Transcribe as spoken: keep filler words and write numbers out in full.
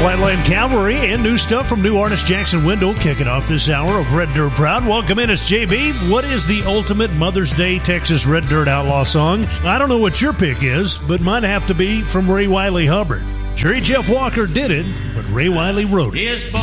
Flatland Cavalry and new stuff from new artist Jackson Wendell kicking off this hour of Red Dirt Proud. Welcome in, it's J B. What is the ultimate Mother's Day Texas Red Dirt Outlaw song? I don't know what your pick is, but mine have to be from Ray Wiley Hubbard. Jerry Jeff Walker did it, but Ray Wiley wrote it.